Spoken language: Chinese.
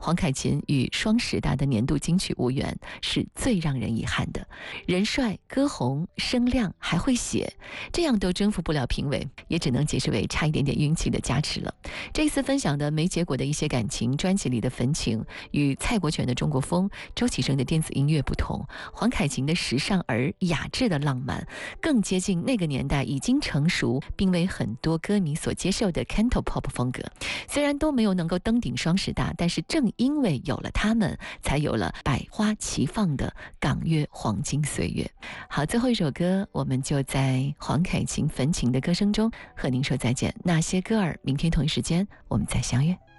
黄凯芹与双十大的年度金曲无缘，是最让人遗憾的。人帅、歌红、声亮，还会写，这样都征服不了评委，也只能解释为差一点点运气的加持了。这次分享的没结果的一些感情，专辑里的焚情，与蔡国权的中国风、周启生的电子音乐不同，黄凯芹的时尚而雅致的浪漫，更接近那个年代已经成熟并为很多歌迷所接受的 Cantopop 风格。虽然都没有能够登顶双十大，但是正因为有了他们，才有了百花齐放的港乐黄金岁月。好，最后一首歌，我们就在黄凯芹焚情的歌声中和您说再见。那些歌儿，明天同一时间我们再相约。